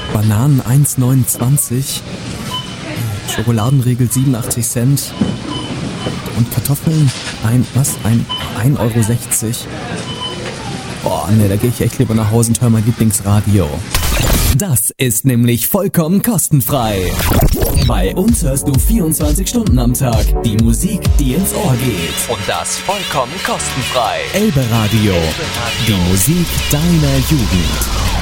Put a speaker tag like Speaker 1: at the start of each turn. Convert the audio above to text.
Speaker 1: Bananen 1,29, Schokoladenriegel 87 Cent und Kartoffeln 1,60 €. Boah, ne, da gehe ich echt lieber nach Hause und höre mein Lieblingsradio. Das ist nämlich vollkommen kostenfrei. Bei uns hörst du 24 Stunden am Tag die Musik, die ins Ohr geht. Und das vollkommen kostenfrei. Elbe Radio, die Musik deiner Jugend.